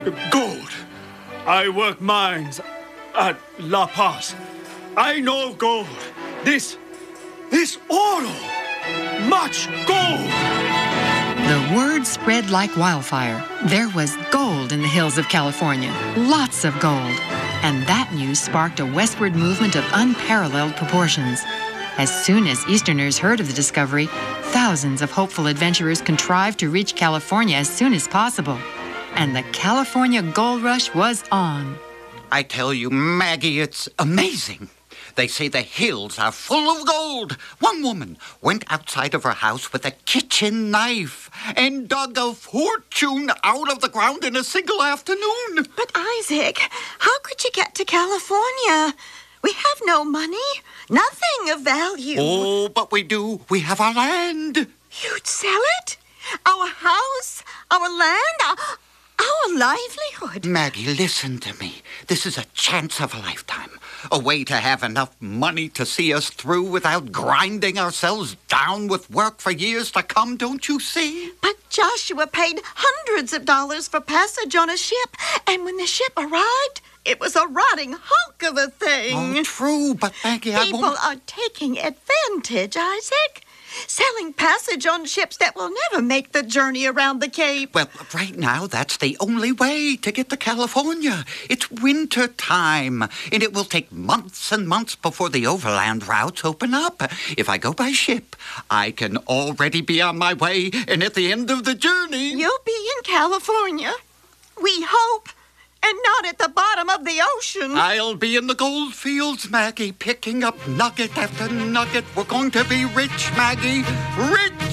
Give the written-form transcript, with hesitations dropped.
Gold. I work mines at La Paz. I know gold. This oro. Much gold. The word spread like wildfire. There was gold in the hills of California. Lots of gold. And that news sparked a westward movement of unparalleled proportions. As soon as Easterners heard of the discovery, thousands of hopeful adventurers contrived to reach California as soon as possible. And the California gold rush was on. I tell you, Maggie, it's amazing. They say the hills are full of gold. One woman went outside of her house with a kitchen knife and dug a fortune out of the ground in a single afternoon. But, Isaac, how could you get to California? We have no money, nothing of value. Oh, but we do. We have our land. You'd sell it? Our house, our land, our livelihood. Maggie, listen to me. This is a chance of a lifetime. A way to have enough money to see us through without grinding ourselves down with work for years to come, don't you see? But Joshua paid hundreds of dollars for passage on a ship, and when the ship arrived, it was a rotting hunk of a thing. Oh, true, but Maggie, People are taking advantage, Isaac. Selling passage on ships that will never make the journey around the Cape. Well, right now, that's the only way to get to California. It's winter time, and it will take months and months before the overland routes open up. If I go by ship, I can already be on my way, and at the end of the journey... You'll be in California. We hope. And not at the bottom of the ocean. I'll be in the gold fields, Maggie, picking up nugget after nugget. We're going to be rich, Maggie. Rich!